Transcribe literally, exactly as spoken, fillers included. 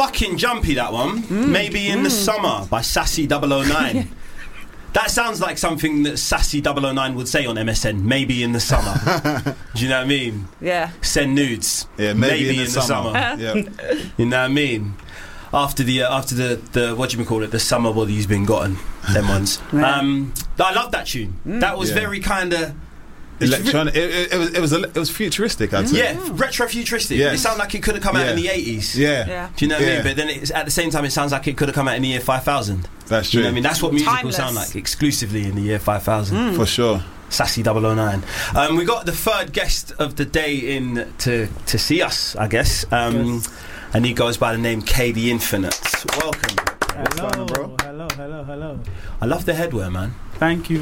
fucking jumpy, that one. Mm. Maybe in mm. the Summer by Sassy double oh nine. That sounds like something that Sassy double oh nine would say on M S N. Maybe in the summer. Do you know what I mean? Yeah. Send nudes. Yeah, maybe, maybe in the in summer. the summer. Yeah. You know what I mean? After the uh, after the, the what do you call it? The summer body's been gotten. Them ones. Yeah. Um, I love that tune. Mm. That was yeah. very kind of electronic. It, it, it was it was a, it was futuristic. I'd say. Yeah, mm. retro futuristic. Yes. It sounded like it could have come out yeah. in the eighties. Yeah. yeah. Do you know what yeah. I mean? But then it's, at the same time, it sounds like it could have come out in the year five thousand. That's true. You know what I mean? That's what music Timeless. will sound like exclusively in the year five thousand. Mm. For sure. Sassy double oh nine. Um, we got the third guest of the day in to to see us, I guess. Um, yes. And he goes by the name K the Infinite. Welcome. Hello, bro? hello, hello, hello. I love the headwear, man. Thank you.